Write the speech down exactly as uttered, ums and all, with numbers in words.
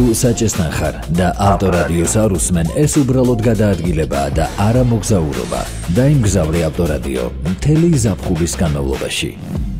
თუ საჭესთან ხარ და ავტორადიოს არ უსმენ, ეს უბრალოდ გადაადგილებაა და არა მოგზაურობა. დაიმგზავრე ავტორადიო მთელი ზაფხულის განმავლობაში.